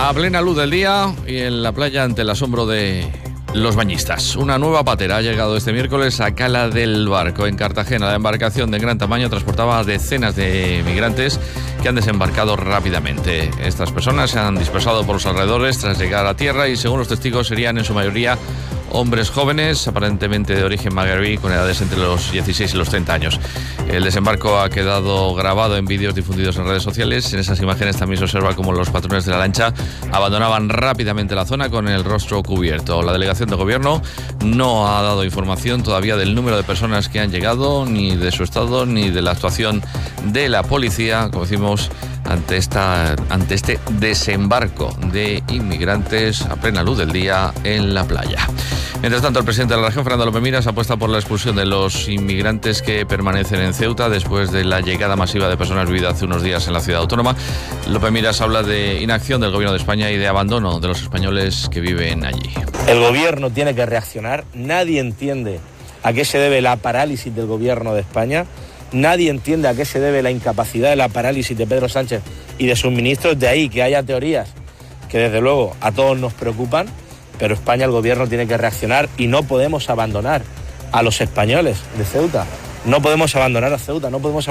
A plena luz del día y en la playa ante el asombro de los bañistas. Una nueva patera ha llegado este miércoles a Cala del Barco, en Cartagena. La embarcación de gran tamaño transportaba a decenas de migrantes que han desembarcado rápidamente. Estas personas se han dispersado por los alrededores tras llegar a tierra y, según los testigos, serían en su mayoría hombres jóvenes, aparentemente de origen magrebí, con edades entre los 16 y los 30 años. El desembarco ha quedado grabado en vídeos difundidos en redes sociales. En esas imágenes también se observa cómo los patrones de la lancha abandonaban rápidamente la zona con el rostro cubierto. La delegación de gobierno no ha dado información todavía del número de personas que han llegado, ni de su estado, ni de la actuación de la policía, como decimos, ante este desembarco de inmigrantes a plena luz del día en la playa. Mientras tanto, el presidente de la región, Fernando López Miras, apuesta por la expulsión de los inmigrantes que permanecen en Ceuta después de la llegada masiva de personas vividas hace unos días en la ciudad autónoma. López Miras habla de inacción del gobierno de España y de abandono de los españoles que viven allí. El gobierno tiene que reaccionar. Nadie entiende a qué se debe la parálisis del gobierno de España. Nadie entiende a qué se debe la incapacidad de la parálisis de Pedro Sánchez y de sus ministros. De ahí que haya teorías que desde luego a todos nos preocupan, pero España, el gobierno tiene que reaccionar y no podemos abandonar a los españoles de Ceuta. No podemos abandonar a Ceuta, no podemos